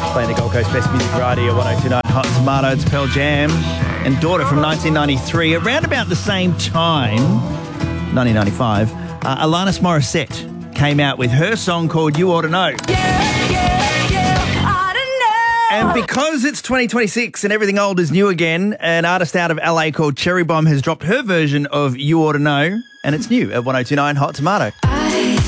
Playing the Gold Coast Best Music Variety at 1029 Hot Tomato. It's Pearl Jam and Daughter from 1993. Around about the same time, 1995, Alanis Morissette came out with her song called You Ought to Know. And because it's 2026 and everything old is new again, an artist out of LA called Cherry Bomb has dropped her version of You Ought to Know, and it's new at 1029 Hot Tomato.